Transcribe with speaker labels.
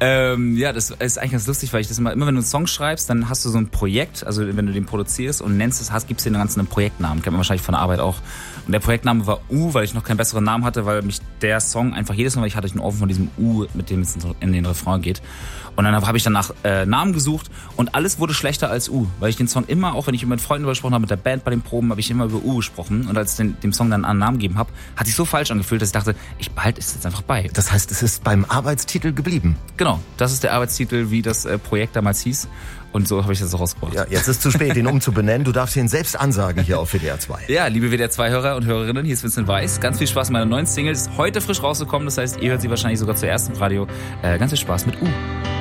Speaker 1: Ja, das ist eigentlich ganz lustig, weil ich das immer wenn du einen Song schreibst, dann hast du so ein Projekt, also wenn du den produzierst und nennst es, gibst den ganzen einen Projektnamen, kennt man wahrscheinlich von der Arbeit auch. Und der Projektname war U, weil ich noch keinen besseren Namen hatte, weil mich der Song einfach jedes Mal, weil ich hatte einen Ofen von diesem U, mit dem es in den Refrain geht. Und dann habe ich danach Namen gesucht und alles wurde schlechter als U, weil ich den Song immer, auch wenn ich mit Freunden darüber gesprochen habe, mit der Band bei den Proben, habe ich immer über U gesprochen. Und als ich dem Song dann einen Namen gegeben habe, hat sich so falsch angefühlt, dass ich dachte, ich behalte es jetzt einfach bei.
Speaker 2: Das heißt, es ist beim Arbeitstitel geblieben?
Speaker 1: Genau, das ist der Arbeitstitel, wie das Projekt damals hieß. Und so habe ich das so rausgebracht.
Speaker 2: Ja, jetzt ist zu spät, den umzubenennen. Du darfst ihn selbst ansagen hier auf WDR 2.
Speaker 1: Ja, liebe WDR 2-Hörer und Hörerinnen, hier ist Vincent Weiss. Ganz viel Spaß mit meiner neuen Single. Ist heute frisch rausgekommen, das heißt, ihr hört sie wahrscheinlich sogar zuerst im Radio. Ganz viel Spaß mit U.